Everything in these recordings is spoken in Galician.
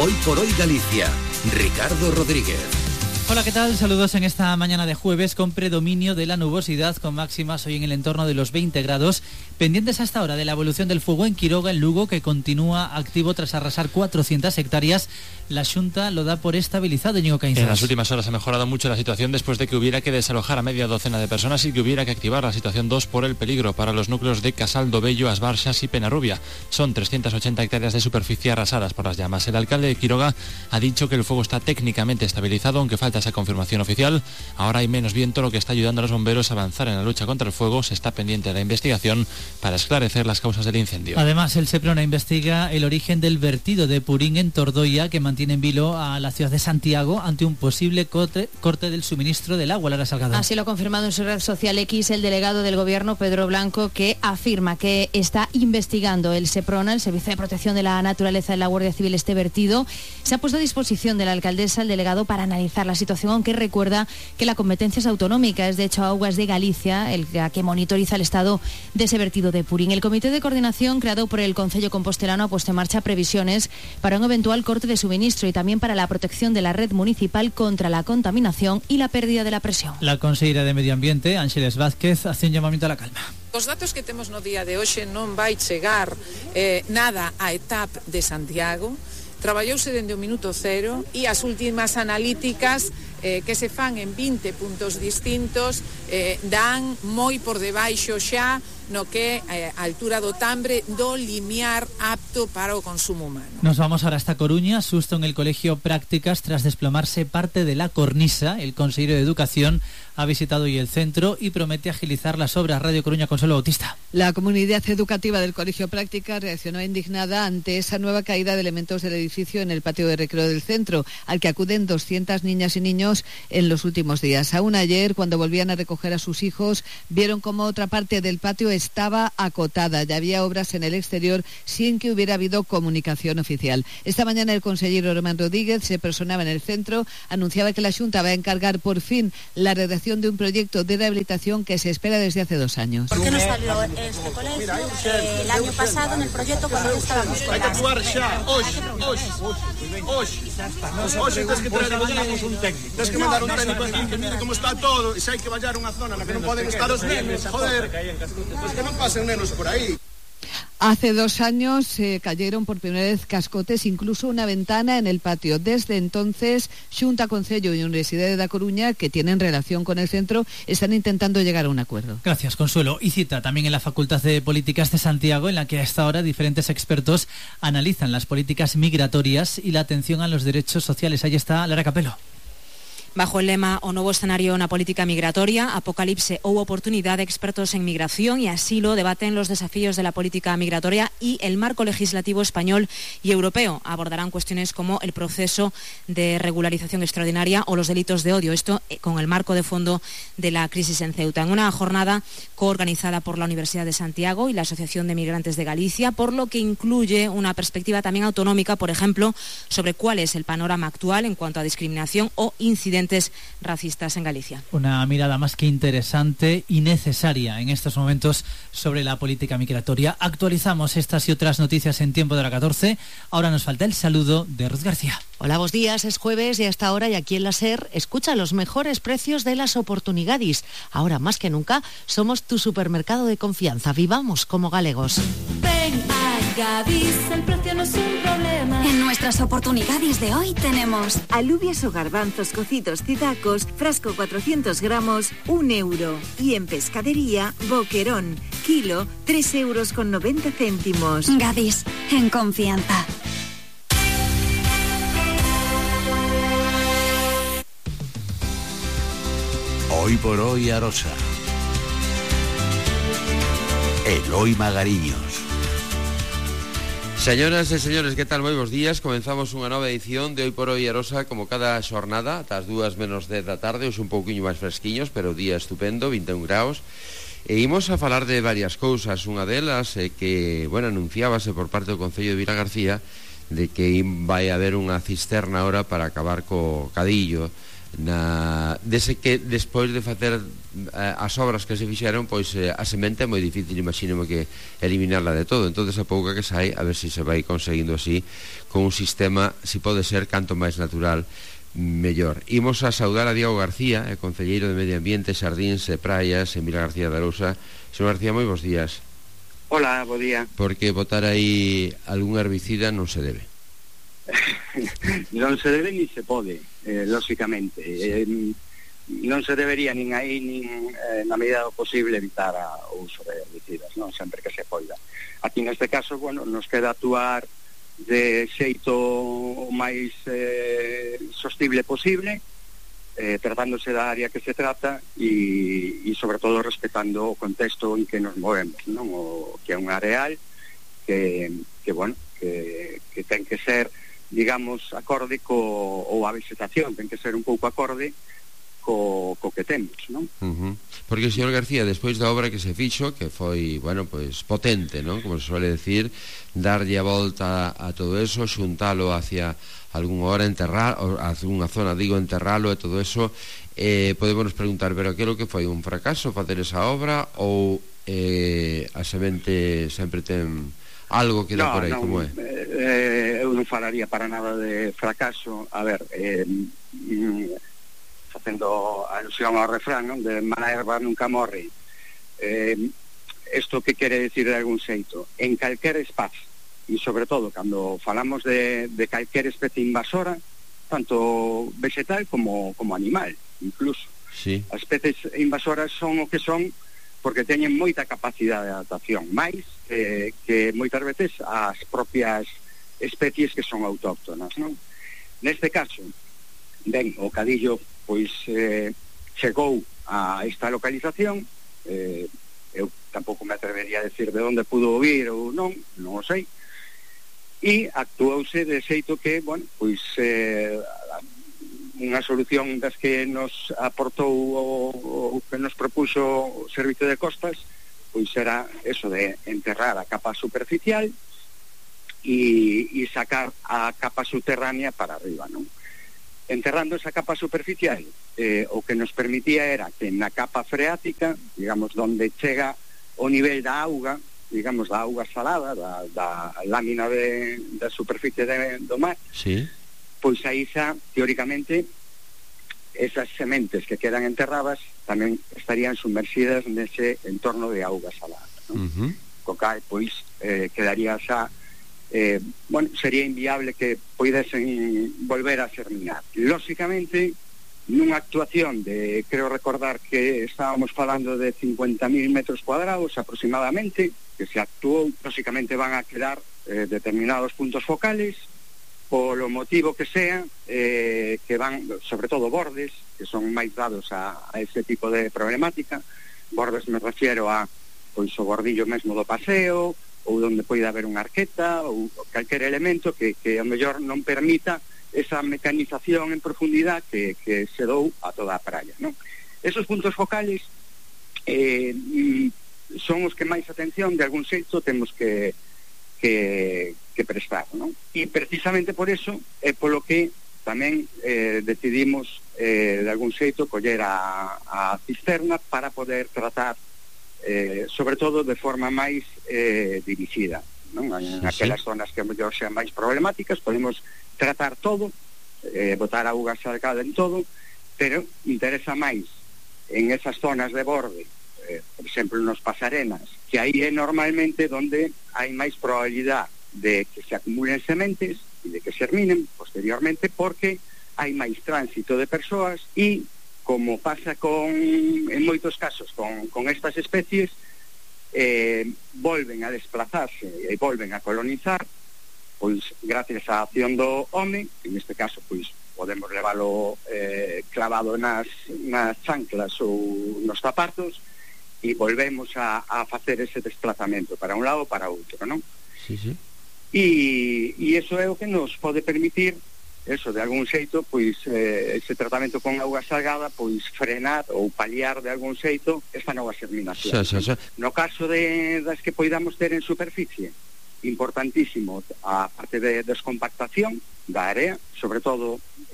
Hoy por hoy Galicia, Ricardo Rodríguez. Hola, ¿qué tal? Saludos en esta mañana de jueves con predominio de la nubosidad, con máximas hoy en el entorno de los 20 grados. Pendientes hasta ahora de la evolución del fuego en Quiroga, en Lugo, que continúa activo tras arrasar 400 hectáreas. La Xunta lo da por estabilizado, Íñigo Caínzas. En las últimas horas ha mejorado mucho la situación después de que hubiera que desalojar a media docena de personas y que hubiera que activar la situación 2 por el peligro para los núcleos de Casal do Bello, As Barxas y Penarrubia. Son 380 hectáreas de superficie arrasadas por las llamas. El alcalde de Quiroga ha dicho que el fuego está técnicamente estabilizado, aunque falta esa confirmación oficial. Ahora hay menos viento, lo que está ayudando a los bomberos a avanzar en la lucha contra el fuego. Se está pendiente de la investigación para esclarecer las causas del incendio. Además, el Seprona investiga el origen del vertido de purín en Tordoia, que mantiene en vilo a la ciudad de Santiago ante un posible corte del suministro del agua. Lara Salgado. Así lo ha confirmado en su red social X el delegado del Gobierno, Pedro Blanco, que afirma que está investigando el Seprona, el Servicio de Protección de la Naturaleza de la Guardia Civil, este vertido. Se ha puesto a disposición de la alcaldesa, el delegado, para analizar la situación, aunque recuerda que la competencia es autonómica. Es de hecho Aguas de Galicia el que monitoriza el estado de ese vertido de purín. El Comité de Coordinación creado por el Concello Compostelano ha puesto en marcha previsiones para un eventual corte de suministro y también para la protección de la red municipal contra la contaminación y la pérdida de la presión. La consellera de Medio Ambiente, Ángeles Vázquez, hace un llamamiento a la calma. Os datos que temos no día de hoxe non vai chegar nada a ETAP de Santiago. Traballouse dende o minuto cero e as últimas analíticas que se fan en 20 puntos distintos dan moi por debaixo xa no que a altura do Tambre do limiar apto para o consumo humano. Nos vamos ahora hasta Coruña. Susto en el colegio Prácticas tras desplomarse parte de la cornisa. El consejero de Educación ha visitado hoy el centro y promete agilizar las obras. Radio Coruña, Consuelo Bautista. La comunidad educativa del colegio Prácticas reaccionó indignada ante esa nueva caída de elementos del edificio en el patio de recreo del centro, al que acuden 200 niñas y niños en los últimos días. Aún ayer, cuando volvían a recoger a sus hijos, vieron como otra parte del patio estaba acotada. Ya había obras en el exterior sin que hubiera habido comunicación oficial. Esta mañana el consejero Román Rodríguez se personaba en el centro, anunciaba que la Xunta va a encargar por fin la redacción de un proyecto de rehabilitación que se espera desde hace 2 años. ¿Por qué no salió este colegio el año pasado en el proyecto cuando estábamos con Hay que actuar xa, hoxe, tens que traer un técnico. Tens que mandar un técnico aquí que mire como está todo, e se hai que vallar unha zona na que non poden estar os nenos, joder, pues que non pasen nenos por aí. Hace 2 años se cayeron por primera vez cascotes, incluso una ventana en el patio. Desde entonces, Xunta, Concello y Universidad da Coruña, que tienen relación con el centro, están intentando llegar a un acuerdo. Gracias, Consuelo. Y cita también en la Facultad de Políticas de Santiago, en la que hasta ahora diferentes expertos analizan las políticas migratorias y la atención a los derechos sociales. Ahí está Lara Capelo. Bajo el lema O novo escenario na política migratoria, apocalipse ou oportunidade, expertos en migración y asilo debaten los desafíos de la política migratoria y el marco legislativo español y europeo. Abordarán cuestiones como el proceso de regularización extraordinaria o los delitos de odio, esto con el marco de fondo de la crisis en Ceuta. En una jornada coorganizada por la Universidad de Santiago y la Asociación de Migrantes de Galicia, por lo que incluye una perspectiva también autonómica, por ejemplo, sobre cuál es el panorama actual en cuanto a discriminación o incidentes racistas en Galicia. Una mirada más que interesante y necesaria en estos momentos sobre la política migratoria. Actualizamos estas y otras noticias en tiempo de la 14. Ahora nos falta el saludo de Ruth García. Hola, buenos días, es jueves y hasta ahora y aquí en la SER escucha los mejores precios de las oportunidades. Ahora más que nunca somos tu supermercado de confianza. Vivamos como galegos. Ven a Gadis, el precio no es un problema. En nuestras oportunidades de hoy tenemos alubias o garbanzos cocidos Cidacos, frasco 400 gramos, 1 euro. Y en pescadería, boquerón, kilo, 3,90 €. Gadis, en confianza. Hoy por hoy Arosa. Eloi Magariños. Señoras e señores, que tal? Moi bons días. Comenzamos unha nova edición de Hoy por Hoy Arosa, como cada xornada, ás 2 menos 10 da tarde, hoxe un pouquiño máis fresquiños, pero o día estupendo, 21 graus. E imos a falar de varias cousas. Unha delas é que, bueno, anunciábase por parte do Concello de Vilagarcía de que vai haber unha cisterna ahora para acabar co cadillo dese que despois de facer as obras que se fixeron, pois a semente é moi difícil, imagínome que eliminarla de todo, entonces a pouca que sai, a ver se vai conseguindo así con un sistema, si pode ser canto máis natural mellor. Imos a saudar a Diego García, concelleiro de Medio Ambiente, Xardíns e Praias en Vila García de Arousa. Señor García, moi bons días. Hola, bo día. Porque botar aí algún herbicida non se debe. Non se debe ni se pode, lógicamente. Non se debería nin aí nin na medida do posible evitar o uso de herbicidas, non sempre que se poida. Aquí neste caso, bueno, nos queda actuar de xeito máis sostible posible, tratándose da área que se trata e sobre todo respetando o contexto en que nos movemos, non? O que é un areal que bueno, que ten que ser, digamos, acorde ou a vegetación ten que ser un pouco acorde co que temos, non? Porque o señor García, despois da obra que se fixo, que foi, bueno, pois potente, non? Como se suele decir, darlle a volta a todo eso, xuntalo hacia algunha hora, enterrar, hacia unha zona, digo, enterralo e todo eso, podemos preguntar, pero aquilo que foi un fracaso facer esa obra ou a semente sempre ten algo que dá por aí, como é? Eu non falaría para nada de fracaso. A ver, facendo alusión ao refrán, non? De mala erva nunca morre. Isto que quere decir de algún xeito? En calquer espacio, e sobre todo cando falamos de calquer especie invasora, tanto vegetal como animal, incluso. Sí. As especies invasoras son o que son porque teñen moita capacidade de adaptación, máis que moitas veces as propias especies que son autóctonas, non? Neste caso, ben, o cadillo pois chegou a esta localización, eu tampouco me atrevería a decir de onde pudo vir ou non o sei, e actuouse de xeito que, bueno, pois unha solución das que nos aportou o que nos propuxo o Servicio de Costas, pois era eso de enterrar a capa superficial e sacar a capa subterránea para arriba, non? Enterrando esa capa superficial, o que nos permitía era que na capa freática, digamos, donde chega o nivel da auga, digamos, da auga salada, da lámina da superficie do mar, sí, pois aí xa, teóricamente, esas sementes que quedan enterradas tamén estarían sumerxidas nese entorno de auga salada, non? Co cal, pois, quedaría xa, bueno, sería inviable que poidesen volver a germinar. Lógicamente, nunha actuación de, creo recordar que estábamos falando de 50.000 metros cuadrados aproximadamente, que se actuou, lógicamente van a quedar determinados puntos focales, polo motivo que sea, que van, sobre todo bordes, que son máis dados a ese tipo de problemática. Bordes me refiero a, pois, o bordillo mesmo do paseo, ou onde poida haber unha arqueta, ou calquer elemento que ao mellor non permita esa mecanización en profundidade que se dou a toda a praia, non? Esos puntos focales son os que máis atención de algún xeito temos que prestar, non? E precisamente por eso é polo que tamén decidimos de algún xeito coller a cisterna para poder tratar sobre todo de forma máis dirixida, non? En aquelas zonas que a mellor sean máis problemáticas podemos tratar todo, botar auga salgada en todo, pero interesa máis en esas zonas de borde, por exemplo nos pasarenas, que aí é normalmente donde hai máis probabilidade de que se acumulen sementes e de que germinen posteriormente, porque hai máis tránsito de persoas e, como pasa en moitos casos con estas especies, volven a desplazarse e volven a colonizar, pois gracias á acción do home. En este caso pois podemos leválo clavado nas chanclas ou nos zapatos e volvemos a facer ese desplazamento para un lado ou para outro, non? Sí, sí. E iso é o que nos pode permitir eso, de algún xeito, pois ese tratamento con auga salgada, pois frenar ou paliar de algún xeito esta nova germinación. No caso das que poidamos ter en superficie, importantísimo a parte de descompactación da área, sobre todo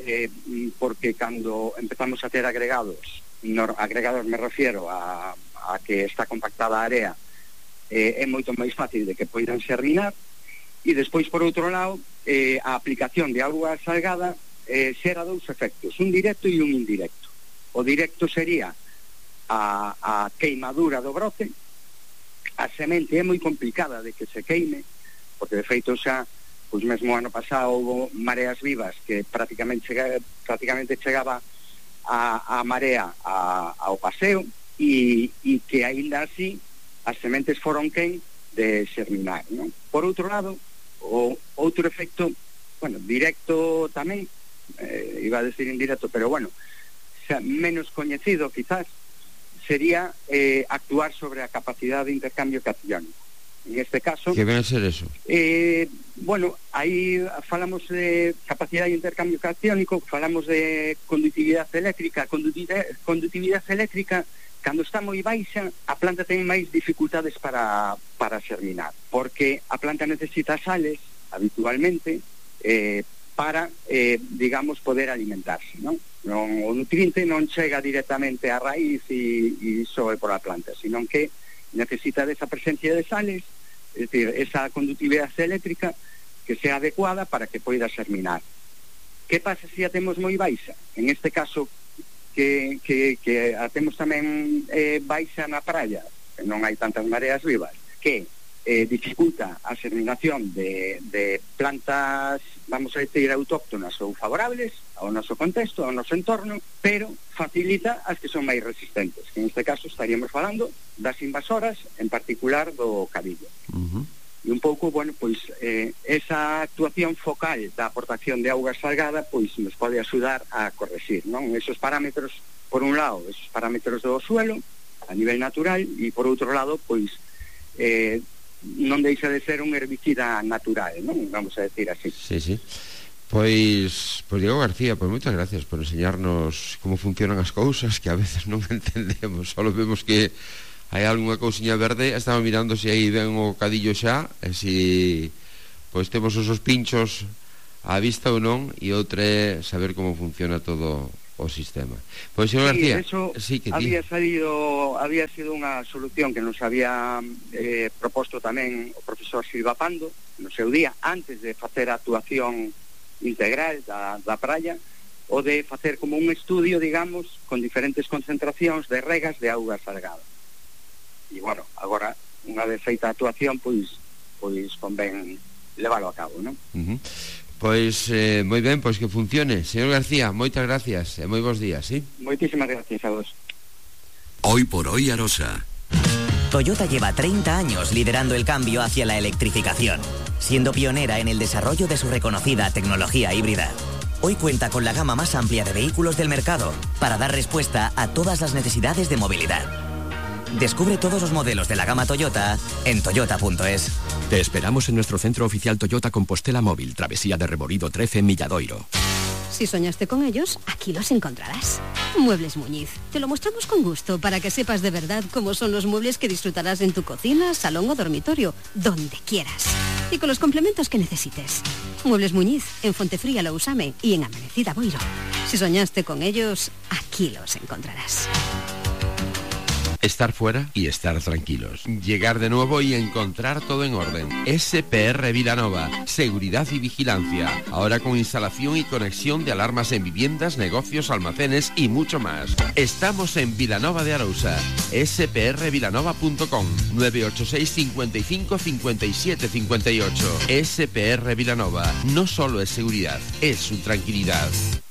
porque cando empezamos a ter agregados me refiero a que está compactada a area, é moito máis fácil de que poidan xerminar. E despois, por outro lado, a aplicación de auga salgada xera dous efectos, un directo e un indirecto. O directo sería a queimadura do brote. A semente é moi complicada de que se queime, porque de feito xa, pois mesmo ano pasado houve mareas vivas que prácticamente chegaba a marea ao paseo, e que aínda así as sementes foron quen de xerminar, non? Por outro lado, o outro efecto, directo tamén, iba a decir indirecto, pero menos coñecido quizás, sería actuar sobre a capacidade de intercambio catiónico. En este caso... Que ven a ser eso? Aí falamos de capacidade de intercambio catiónico, falamos de condutividade eléctrica. Condutividade eléctrica, cando está moi baixa, a planta ten máis dificultades para xerminar, porque a planta necesita sales, habitualmente, para, digamos, poder alimentarse, non? O nutriente non chega directamente á raíz e sobe por a planta, sino que necesita desa presencia de sales, é dicir, esa condutividade eléctrica que sea adecuada para que poida xerminar. Que pasa se a temos moi baixa? En este caso, que a temos tamén baixa na praia, que non hai tantas mareas vivas, que dificulta a xerminación de plantas, vamos a decir, autóctonas ou favorables ao noso contexto, ao noso entorno, pero facilita as que son máis resistentes, que en este caso estaríamos falando das invasoras, en particular do cabillo. E un pouco, esa actuación focal da aportación de auga salgada, nos pode axudar a corregir, non? Esos parámetros, por un lado, esos parámetros do suelo, a nivel natural, e por outro lado, non deixa de ser un herbicida natural, non? Vamos a decir así. Sí. Pois Diego García, moitas gracias por enseñarnos como funcionan as cousas, que a veces non entendemos, só vemos que hai algunha cousiña verde. Estaba mirando se aí ven o cadillo xa, e se temos esos pinchos á vista ou non, e outra é saber como funciona todo o sistema. Pois, señor García, eso había sido unha solución que nos había proposto tamén o profesor Silva Pando no seu día, antes de facer a actuación integral da praia, o de facer como un estudio, digamos, con diferentes concentracións de regas de auga salgada. E, agora, unha vez feita a actuación, pois convén leválo a cabo, non? Pois, moi ben, pois que funcione. Señor García, moitas gracias e moi bons días, ¿sí? Moitísimas gracias a vos. Hoy por hoy Arosa. Toyota lleva 30 años liderando el cambio hacia la electrificación, siendo pionera en el desarrollo de su reconocida tecnología híbrida. Hoy cuenta con la gama más amplia de vehículos del mercado para dar respuesta a todas las necesidades de movilidad. Descubre todos los modelos de la gama Toyota en toyota.es. Te esperamos en nuestro centro oficial Toyota Compostela Móvil, Travesía de Reborido 13 en Milladoiro. Si soñaste con ellos, aquí los encontrarás. Muebles Muñiz. Te lo mostramos con gusto para que sepas de verdad cómo son los muebles que disfrutarás en tu cocina, salón o dormitorio, donde quieras. Y con los complementos que necesites. Muebles Muñiz, en Fontefría Lousame y en Amanecida Boiro. Si soñaste con ellos, aquí los encontrarás. Estar fuera y estar tranquilos. Llegar de nuevo y encontrar todo en orden. SPR Vilanova. Seguridad y vigilancia. Ahora con instalación y conexión de alarmas en viviendas, negocios, almacenes y mucho más. Estamos en Vilanova de Arousa. sprvilanova.com 986 55 57 58. SPR Vilanova. No solo es seguridad, es su tranquilidad.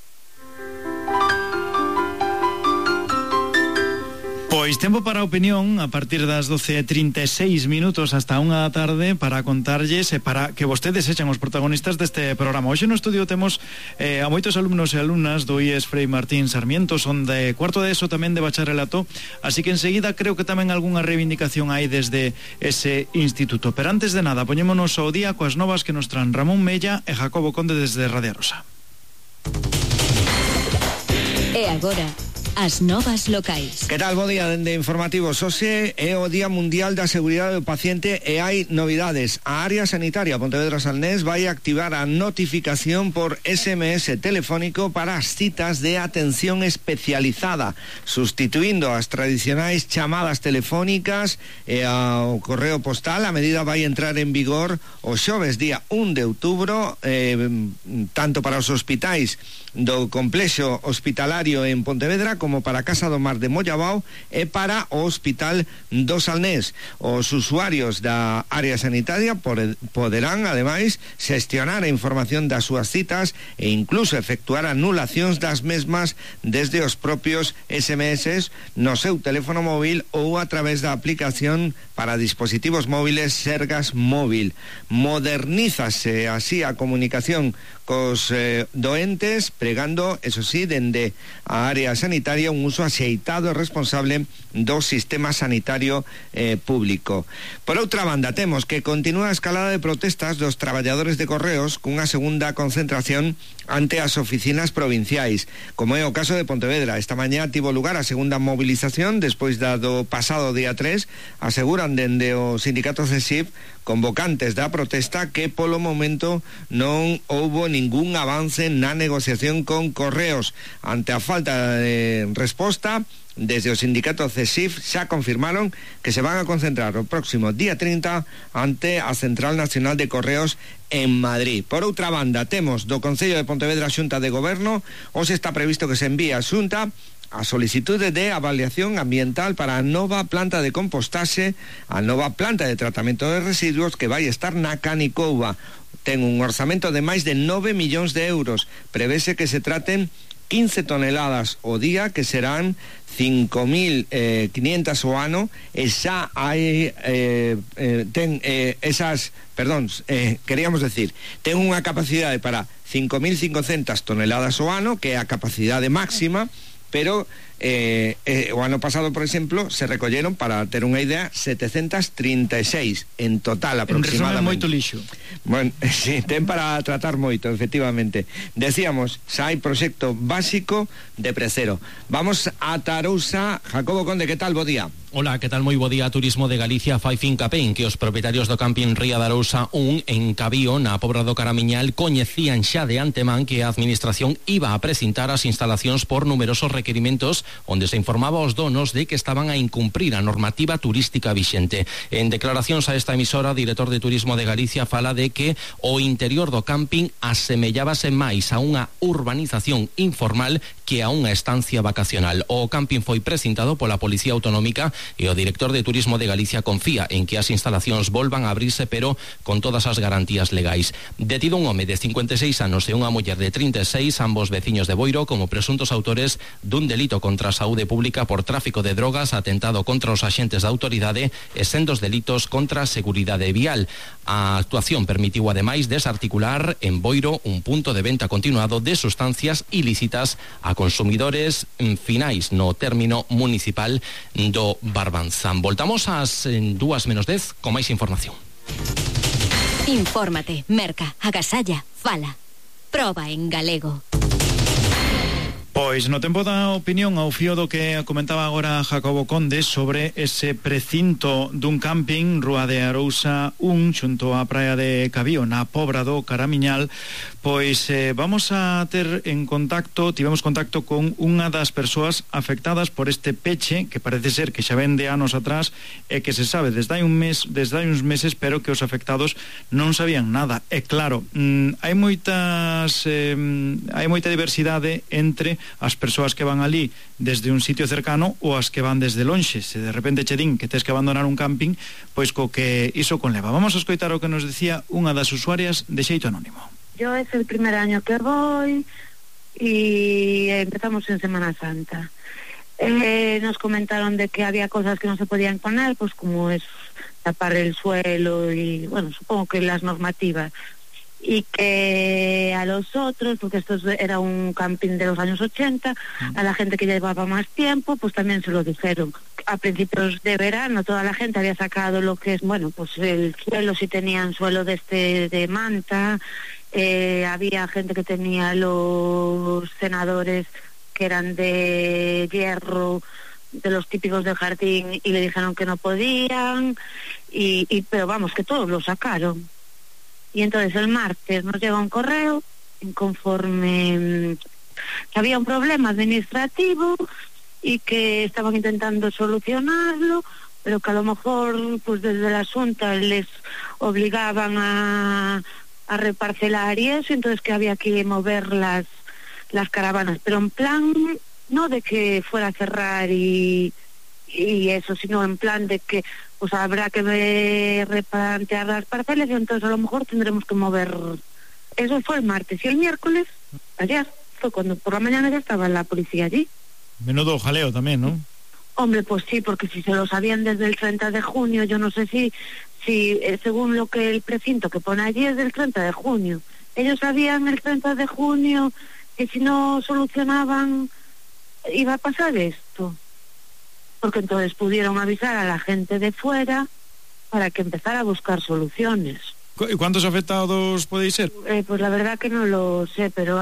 Pois tempo para a opinión a partir das 12:36 hasta 1 da tarde para contarlles e para que vostedes sexan os protagonistas deste programa. Hoxe no estudio temos a moitos alumnos e alumnas do IES Frei Martín Sarmiento, son de cuarto de ESO, tamén de bacharelato, así que enseguida creo que tamén algunha reivindicación hai desde ese instituto. Pero antes de nada, poñémonos ao día coas novas que nos tran Ramón Mella e Jacobo Conde desde Radio Arosa. E agora, as novas locais. Que tal, bo día, dende Informativos. Hoxe é o Día Mundial da Seguridade do Paciente e hai novidades. A área sanitaria Pontevedra Salnés vai activar a notificación por SMS telefónico para as citas de atención especializada, sustituindo as tradicionais chamadas telefónicas e ao correo postal. A medida vai entrar en vigor o xoves día 1 de outubro, tanto para os hospitais do complexo hospitalario en Pontevedra como para a Casa do Mar de Mollabao e para o Hospital do Salnés. Os usuarios da área sanitaria poderán, ademais, xestionar a información das súas citas e incluso efectuar anulacións das mesmas desde os propios SMS no seu teléfono móvil ou a través da aplicación para dispositivos móviles Sergas Móvil. Modernízase así a comunicación cos doentes, pregando, eso sí, dende a área sanitaria un uso axeitado e responsable do sistema sanitario público. Por outra banda, temos que continúa a escalada de protestas dos traballadores de Correos cunha segunda concentración ante as oficinas provinciais, como é o caso de Pontevedra. Esta mañá tivo lugar a segunda movilización despois da do pasado día 3, aseguran dende o sindicato CESIF convocantes da protesta que polo momento non houbo ningún avance na negociación con Correos. Ante a falta de resposta, desde o sindicato CESIF xa confirmaron que se van a concentrar o próximo día 30 ante a Central Nacional de Correos en Madrid. Por outra banda, temos do Concello de Pontevedra Xunta de Goberno, hoxe está previsto que se envíe a Xunta a solicitude de avaliación ambiental para a nova planta de compostaxe, a nova planta de tratamento de residuos que vai estar na Canicouva. Ten un orzamento de máis de 9 millóns de euros. Prevese que se traten 15 toneladas o día, que serán 5.500 o ano, e xa hai queríamos decir, ten unha capacidade para 5.500 toneladas o ano, que é a capacidade máxima, pero o ano pasado, por exemplo, se recolleron, para ter unha idea, 736 en total aproximadamente. En resumen, moito lixo. Bueno, sí, ten para tratar moito, efectivamente. Decíamos, xa hai proxecto básico de Precero. Vamos a Tarousa. Jacobo Conde, que tal? Bo día. Hola, que tal? Moi bo día. Turismo de Galicia fai fincapé en que os propietarios do camping Ría da Arousa 1 en Cabío, na Pobra do Caramiñal, coñecían xa de antemán que a administración iba a presentar as instalacións por numerosos requerimentos onde se informaba aos donos de que estaban a incumprir a normativa turística vixente. En declaracións a esta emisora, o director de Turismo de Galicia fala de que o interior do camping asemellábase máis a unha urbanización informal que a unha estancia vacacional. O camping foi presentado pola Policía Autonómica e o director de Turismo de Galicia confía en que as instalacións volvan a abrirse, pero con todas as garantías legais. Detido un home de 56 anos e unha muller de 36, ambos veciños de Boiro, como presuntos autores dun delito contra a saúde pública por tráfico de drogas, atentado contra os axentes da autoridade e sendos delitos contra a seguridade vial. A actuación permitiu ademais desarticular en Boiro un punto de venta continuado de sustancias ilícitas a consumidores finais no término municipal do Barbanzán. Voltamos ás 2:10 con máis información. Infórmate, merca, agasalla, fala. Proba en galego. Pois no tempo da opinión, ao fío do que comentaba agora Jacobo Conde sobre ese precinto dun camping, Rúa de Arousa 1, xunto á praia de Cabío, na Pobra do Caramiñal, pois vamos a ter tivemos contacto con unha das persoas afectadas por este peche, que parece ser que xa ven de anos atrás e que se sabe desde hai uns meses, pero que os afectados non sabían nada. E claro, hai moita diversidade entre as persoas que van ali desde un sitio cercano ou as que van desde lonxe. Se de repente che din que tes que abandonar un camping, pois co que iso conleva. Vamos a escoitar o que nos decía unha das usuarias de xeito anónimo. Yo es el primer año que voy y empezamos en Semana Santa. Nos comentaron de que había cosas que no se podían poner, pues como es tapar el suelo y, bueno, supongo que las normativas. Y que a los otros, porque esto era un camping de los años 80, a la gente que llevaba más tiempo, pues también se lo dijeron. A principios de verano toda la gente había sacado lo que es, bueno, pues el suelo, si tenían suelo de manta, había gente que tenía los cenadores que eran de hierro, de los típicos del jardín, y le dijeron que no podían, pero vamos, que todos lo sacaron. Y entonces el martes nos llega un correo, conforme que había un problema administrativo y que estaban intentando solucionarlo, pero que a lo mejor pues desde la Xunta les obligaban a reparcelar y eso, entonces que había que mover las caravanas, pero en plan no de que fuera a cerrar y eso, sino en plan de que pues habrá que replantear las parcelas y entonces a lo mejor tendremos que mover. Eso fue el martes, y el miércoles, ayer, fue cuando por la mañana ya estaba la policía allí. Menudo jaleo también, ¿no? Hombre, pues sí, porque si se lo sabían desde el 30 de junio, yo no sé si según lo que el precinto que pone allí es del 30 de junio. Ellos sabían el 30 de junio que si no solucionaban iba a pasar esto. Porque entonces pudieron avisar a la gente de fuera para que empezara a buscar soluciones. ¿Cuántos afectados podéis ser? Pues la verdad que no lo sé, pero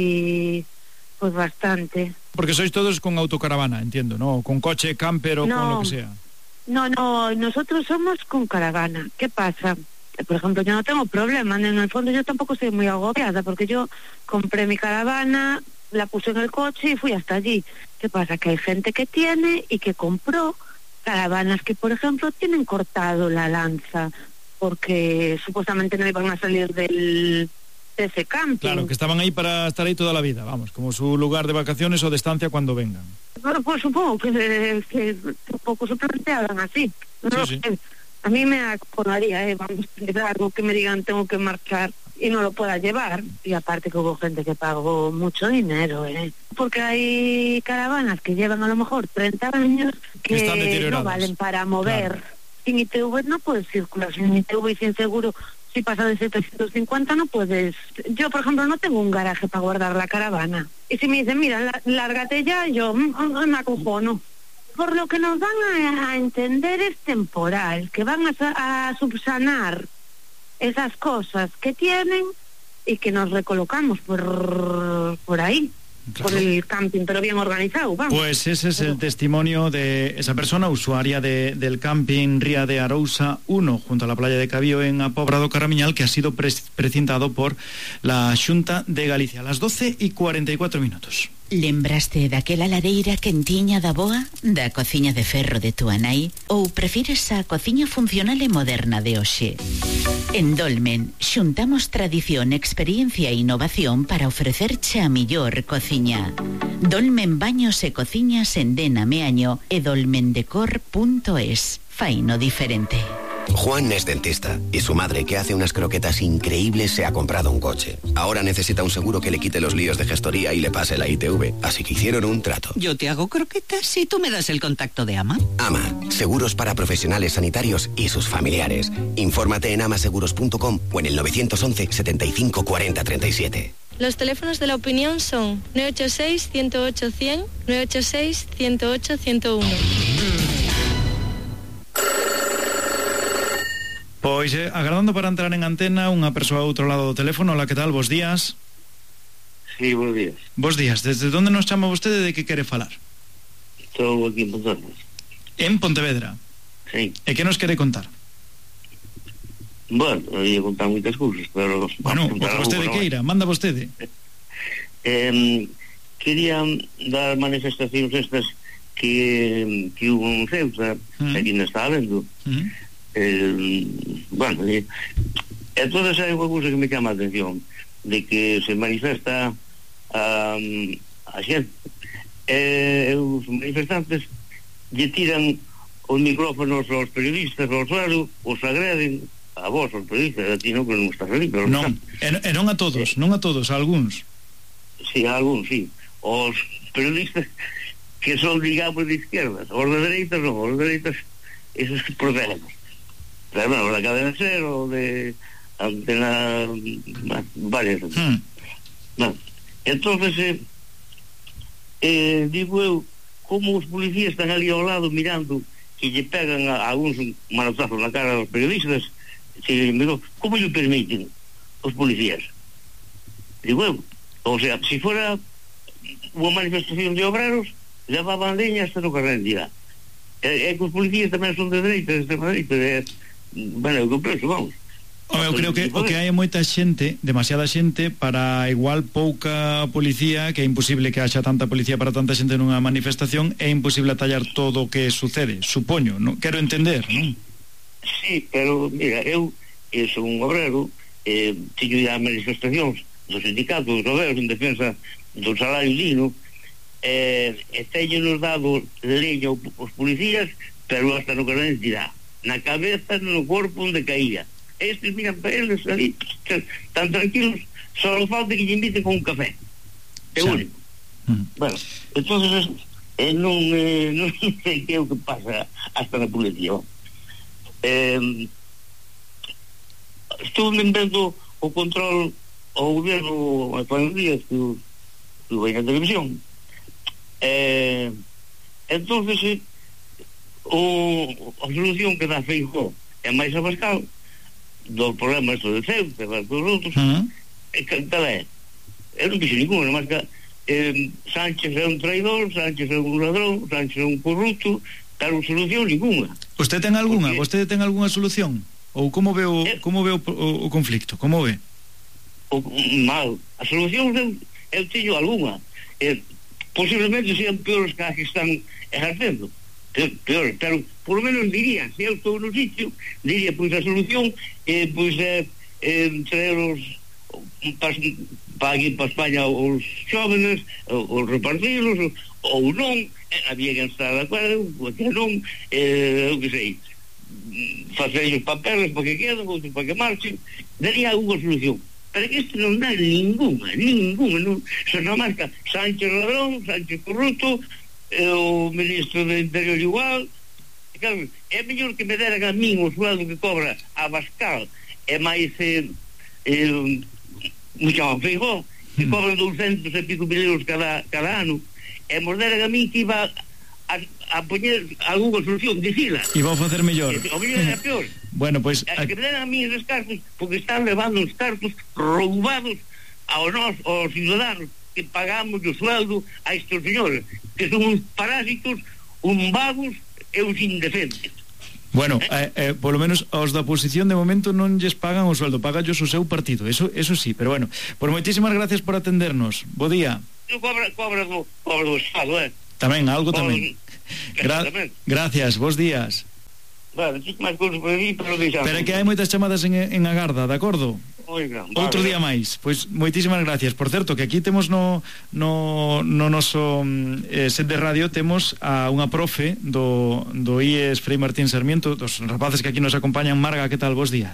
hay pues bastante. Porque sois todos con autocaravana, entiendo, ¿no? Con coche, camper o no, con lo que sea. No, nosotros somos con caravana. ¿Qué pasa? Por ejemplo, yo no tengo problema, en el fondo yo tampoco estoy muy agobiada, porque yo compré mi caravana, la puse en el coche y fui hasta allí. ¿Qué pasa? Que hay gente que tiene y que compró caravanas que, por ejemplo, tienen cortado la lanza, porque supuestamente no iban a salir de ese camping. Claro, que estaban ahí para estar ahí toda la vida, vamos, como su lugar de vacaciones o de estancia cuando vengan. Bueno, pues supongo que tampoco se planteaban así. No, sí. A mí me acojonaría, vamos, es algo que me digan tengo que marchar y no lo pueda llevar. Y aparte que hubo gente que pagó mucho dinero, porque hay caravanas que llevan a lo mejor 30 años que no valen para mover. Claro. Sin ITV no puedes circular, sin ITV y sin seguro. Si pasa de 750 no puedes. Yo, por ejemplo, no tengo un garaje para guardar la caravana. Y si me dicen, mira, lárgate ya, yo me acojono. Por lo que nos van a entender es temporal, que van a subsanar esas cosas que tienen y que nos recolocamos por ahí. Claro. Por el camping, pero bien organizado, vamos. Pues ese es el testimonio de esa persona, usuaria del camping Ría de Arousa 1, junto a la playa de Cabío en A Pobra do Caramiñal, que ha sido precintado por la Xunta de Galicia. A las 12:44. Lembraste daquela lareira quentiña da boa, da cociña de ferro de túa nai, ou prefires a cociña funcional e moderna de hoxe? En Dolmen, xuntamos tradición, experiencia e innovación para ofrecerche a millor cociña. Dolmen Baños e Cociñas en Dena Meaño e dolmendecor.es. Faino diferente. Juan es dentista y su madre, que hace unas croquetas increíbles, se ha comprado un coche. Ahora necesita un seguro que le quite los líos de gestoría y le pase la ITV, así que hicieron un trato. Yo te hago croquetas y tú me das el contacto de AMA. AMA, seguros para profesionales sanitarios y sus familiares. Infórmate en amaseguros.com o en el 911 75 40 37. Los teléfonos de la opinión son 986 108 100, 986 108 101. Pois, agardando para entrar en antena unha persoa ao outro lado do teléfono. Hola, que tal? Bos días. Sí, bos días. Bos días. Desde onde nos chama vostede, de que quere falar? Estou aquí en Pontevedra. En Pontevedra? Sí. E que nos quere contar? Bueno, ia contar moitas cousas, pero... Bueno, o que vostede queira, manda vostede. Quería dar manifestacións estas que hubo en Ceuta, aquí non está habendo. Bueno, entonces hai unha cousa que me chama a atención, de que se manifesta a xente, os manifestantes lle tiran os micrófonos aos periodistas ao suelo, os agreden a vos, os periodistas, a ti non, que non estás ali, pero non, e non a todos, non a todos, a algúns. Sí, a algúns, sí. Os periodistas que son, digamos, de izquierdas, os de dereitas non, os de dereitas esos que protegen. Pero bueno, la cadena SER o de Antena, varias. Bueno, entonces digo eu, como os policías están ali ao lado mirando que lle pegan a algúns manotazos na cara aos periodistas, como lle permiten os policías? Digo eu, o sea, si fuera unha manifestación de obreros, levaban leña hasta no carrén de irá. É que os policías tamén son de dereita, de extrema dereita, bueno, eu penso, vamos. Eu creo que o que hai moita xente, demasiada xente para igual pouca policía, que é imposible que haxa tanta policía para tanta xente nunha manifestación, é imposible atallar todo o que sucede, supoño, non? Quero entender, non? Sí, pero mira, eu son un obrero, teño ido a manifestacións dos sindicatos, dos obreros en defensa do salario digno, e teño nos dado leña os policías, pero hasta no carón dirá, na cabeza, no corpo onde caía. Estes miran para eles ali, tan tranquilos, só falta que lle inviten con un café. É único. Bueno, entonces non sei que é o que pasa hasta na policía. Estuve vendo o control ao goberno há 4 días que eu veio na televisión. Entonces a solución que dá Feijóo é máis abascal dos problemas do Ceuta e dos outros, tal é? Eu non dixo ninguna, mas que Sánchez é un traidor, Sánchez é un ladrón, Sánchez é un corrupto, tal solución ninguna. Vostede ten algunha? Vostede ten algunha solución? Ou como ve o conflicto? Como ve? Mal. A solución eu teño algunha. Posiblemente sean peores que as que están ejercendo. Peor, pero por lo menos diría, se eu estou no sitio, diría, pois a solución traeros para aquí para España os jóvenes, os repartidos ou non, había que estar de acordo, que non, eu que sei, facer os papeles para que quedan, outros para que marchen, daría alguna solución. Pero que isto non dá ninguna, non, se non marca Sánchez ladrón, Sánchez corrupto, o ministro do Interior igual. Claro, é mellor que me deran a min o sueldo que cobra a Bascal e máis Feijóo, que cobran 200 e pico mil euros cada ano, e me deran a min que iba a poñer algunha solución, dicila. E vou facer mellor. O mellor é peor. Bueno, pois que me deran a min os cartos, porque están levando os cartos roubados aos ciudadanos que pagamos o sueldo a estes señores, que son uns parásitos, uns vagos e uns indecentes. Bueno, polo menos aos da oposición de momento non lles pagan o sueldo, pagallos o seu partido, eso sí, pero bueno, por moitísimas gracias por atendernos. Bo día. Cobra do Estado, Tamén, algo tamén. Gracias, bons días. Vale, máis cousas por aí, pero deixamos. Pero é que hai moitas chamadas en agarda, de acordo? Oiga, outro día máis. Pois moitísimas gracias. Por certo, que aquí temos no noso set de radio temos a unha profe do IES Frei Martín Sarmiento, dos rapaces que aquí nos acompañan. Marga, que tal? Bos días.